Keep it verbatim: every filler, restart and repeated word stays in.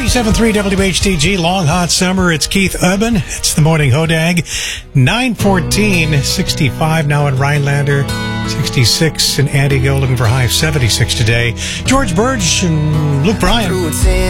ninety-seven point three W H T G, long hot summer. It's Keith Urban. It's the morning Hodag. nine fourteen, sixty-five now in Rhinelander, sixty-six in Antigo, looking for high of seventy-six today. George Burge and Luke Bryan.